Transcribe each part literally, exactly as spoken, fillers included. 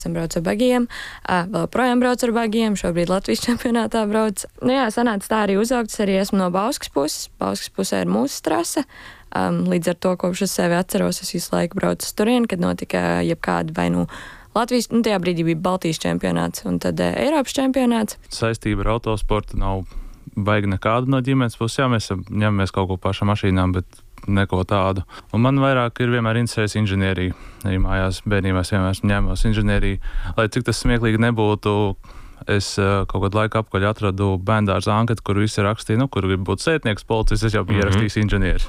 Esam brauc ar bagiem, vēl projām brauc ar bagiem, šobrīd Latvijas čempionātā brauc. Nu jā, sanāca tā arī uzaugts, arī esmu no Bauskas puses. Bauskas pusē ir mūsu trase. Um, līdz ar to, kopš es sevi atceros, es visu laiku braucu uz turieni, kad notika jebkādi vai nu Latvijas, nu tajā brīdī bija Baltijas čempionāts un tad uh, Eiropas čempionāts. Saistība ar autosportu nav baigi nekāda no ģimenes puses. Jā, mēs ņemamies kaut ko pašam mašīnām, bet neko tādu. Un man vairāk ir vienmēr interesējusi inženierija. Arī mājās bērnībā es vienmēr ņēmos inženieriju. Lai cik tas smieklīgi nebūtu, es uh, kaut kādu laiku apkaļ atradu bērndārza anketu, kur visi rakstīja, nu, kur grib būt sētnieks, policists, es jau biju mm-hmm. ierakstījis inženieris.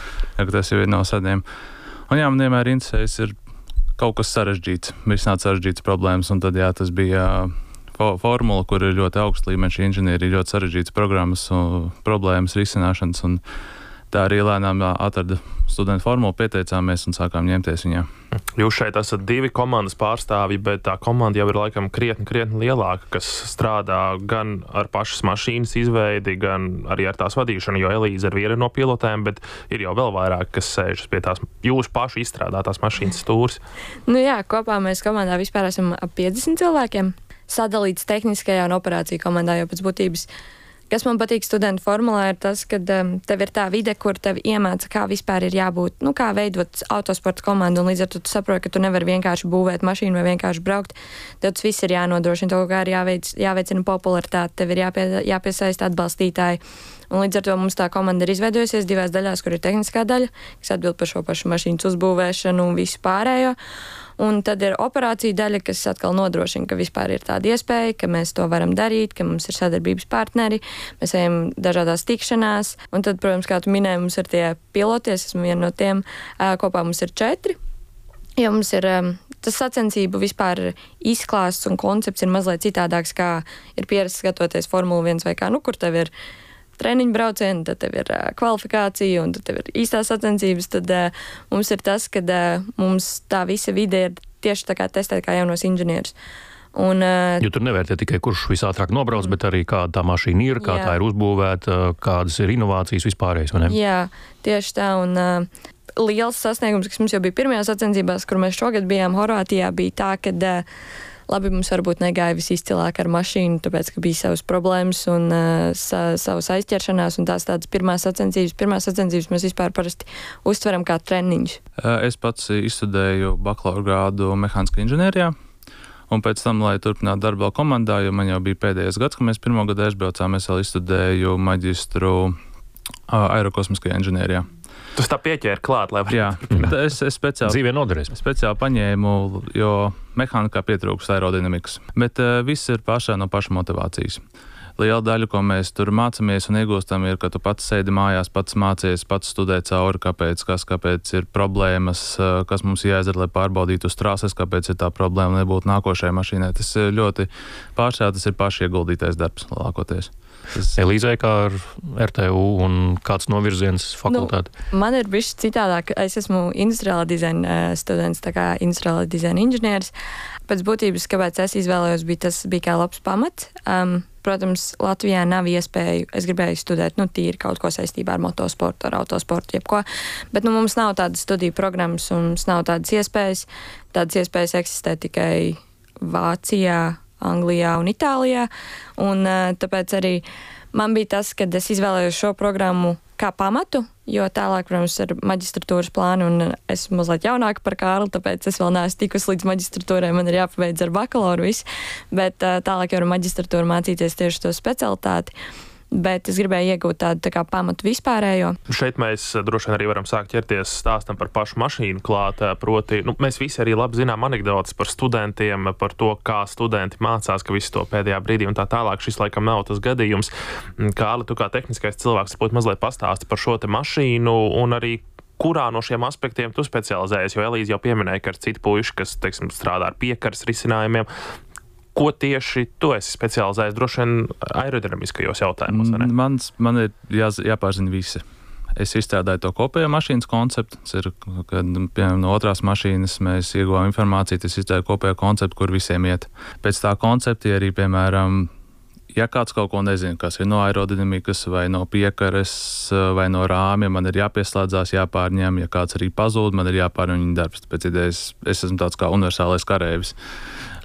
Tas jau ir no sadiem. Un jā, man vienmēr interesējas ir kaut kas sarežģīts, risināt sarežģītas problēmas, un tad jā, tas bija uh, formula, kur ir ļoti augsts līmenis inženierija, ļoti sarežģītas programmas un problēmas risināšanas, un tā arī lēnām atrada studentu formulu, pieteicāmies un sākām ņemties viņā. Jūs šeit esat divi komandas pārstāvji, bet tā komanda jau ir laikam krietni, krietni lielāka, kas strādā gan ar pašas mašīnas izveidi, gan arī ar tās vadīšanu, jo Elīze ir viena no pilotēm, bet ir jau vēl vairāk, kas sēžas pie tās jūsu pašu izstrādātās mašīnas stūres. Nu jā, kopā mēs komandā vispār esam ap piecdesmit cilvēkiem, sadalīts tehniskajā un operāciju komandā jau pēc būtības. Kas man patīk studentu formulā ir tas, ka um, tev ir tā vide, kur tev iemāca, kā vispār ir jābūt, nu, kā veidot autosporta komandu, un līdz ar to tu saproti, ka tu nevari vienkārši būvēt mašīnu vai vienkārši braukt. Tev tas viss ir jānodrošina, tev kā ir jāveic, jāveicina popularitāte, tev ir jāpie, jāpiesaista atbalstītāji. Un līdz ar to mums tā komanda ir izveidojusies divās daļās, kur ir tehniskā daļa, kas atbild par šo pašu mašīnas uzbūvēšanu un visu pārējo. Un tad ir operācija daļa, kas atkal nodrošina, ka vispār ir tāda iespēja, ka mēs to varam darīt, ka mums ir sadarbības partneri, mēs ejam dažādās tikšanās. Un tad, protams, kā tu minēji, mums ir tie piloties, esmu viena no tiem, kopā mums ir četri. Jo mums ir tas sacensību vispār izklāsts un koncepts ir mazliet citādāks, kā ir pierasts skatoties Formula viens vai kā, nu, kur tev ir treniņu braucieni, tad tev ir uh, kvalifikācija un tad tev ir īstās sacensības, tad uh, mums ir tas, ka uh, mums tā visa vide ir tieši tā kā testēt kā jaunos inženierus. Un, uh, jo tur nevērtē tikai, kurš visātrāk nobrauc, mm. bet arī kāda tā mašīna ir, kā jā. Tā ir uzbūvēta, kādas ir inovācijas vispārējais, vai ne? Jā, tieši tā, un uh, liels sasniegums, kas mums jau bija pirmajās sacensībās, kur mēs šogad bijām Horvātijā, bija tā, ka uh, labi, mums varbūt negāja visizcilāk ar mašīnu, tāpēc, ka bija savas problēmas un uh, sa, savas aizķeršanās un tās tādas pirmās sacensības. Pirmās sacensības mēs vispār parasti uztveram kā treniņus. Es pats izstudēju bakalaura grādu mehāniskā inženierijā, un pēc tam, lai turpinātu darbu vēl komandā, jo man jau bija pēdējais gads, kad mēs pirmo gadu aizbraucām, es vēl izstudēju maģistru uh, aerokosmiskajā inženierijā. Tas tā pieķēra klāt, lai jā, es, es speciāli, dzīvē noderēs. Speciāli paņēmu, jo mehānikā pietrūkst aerodinamikas. Bet uh, viss ir pašā no paša motivācijas. Liela daļa, ko mēs tur mācāmies un iegūstam, ir, ka tu pats sēdi mājās, pats mācies, pats studē cauri, kāpēc, kas, kāpēc ir problēmas, uh, kas mums jāizdara, lai pārbaudītu uz trases, kāpēc ir tā problēma, nebūtu nākošajai mašīnai. Tas ir ļoti pārsvarā, tas ir paši ieguldītais darbs lielākoties. Tas... Elīzei kā ar R T U un kāds novirziens fakultāti? Nu, man ir bišķi citādāk. Es esmu industriālā dizaina students, tā kā industriālā dizaina inženieris. Pēc būtības, kāpēc es izvēlējos, bija tas bija kā labs pamats. Um, protams, Latvijā nav iespēju, es gribēju studēt, nu, tīri kaut ko saistībā ar motosportu, ar autosportu, jebko, bet, nu, mums nav tādas studiju programmas un mums nav tādas iespējas. Tādas iespējas eksistē tikai Vācijā, Anglijā un Itālijā, un uh, tāpēc arī man bija tas, kad es izvēlējos šo programmu kā pamatu, jo tālāk, protams, ir maģistratūras plāni, un es mazliet jaunāka par Kārli, tāpēc es vēl neesmu tikusi līdz maģistratūrai, man ir jāpabeidz ar bakalauru viss, bet uh, tālāk jau ar maģistratūru mācīties tieši to specialitāti. Bet es gribēju iegūt tādu tā kā pamatu vispārējo. Šeit mēs droši vien arī varam sākt ķerties stāstam par pašu mašīnu klāt, proti, nu, mēs visi arī labi zinām anekdotas par studentiem, par to, kā studenti mācās, ka visu to pēdējā brīdī un tā tālāk. Šis laikam nav tas gadījums. Kārli, tu kā tehniskais cilvēks, varbūt mazliet pastāsti par šo te mašīnu un arī kurā no šiem aspektiem tu specializējies, jo Elīze jau pieminēja, ka ir citi puiši, kas, teiksim, strādā ar piekaras risinājumiem. Ko tieši tu esi specializējies droši vien aerodinamiskajos jautājumos? Mans, man ir jā, jāpārzina visi. Es izstrādāju to kopējo mašīnas konceptu. Tas ir, kad, piemēram, no otrās mašīnas mēs ieguvām informāciju, tas izstrādāju kopējo konceptu, kur visiem iet. Pēc tā koncepta arī, piemēram, ja kāds kaut ko nezina, kas ir no aerodinamikas vai no piekares vai no rāmja, man ir jāpieslēdzās, jāpārņem. Ja kāds arī pazūd, man ir jāpārņem viņa darbs. Pēc idejas es esmu tāds kā universālais karēvis.